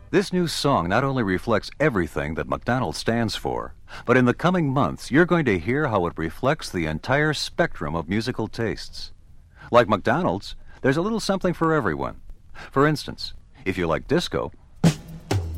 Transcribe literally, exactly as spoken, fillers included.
This new song not only reflects everything that McDonald's stands for, but in the coming months, you're going to hear how it reflects the entire spectrum of musical tastes. Like McDonald's, there's a little something for everyone. For instance, if you like disco,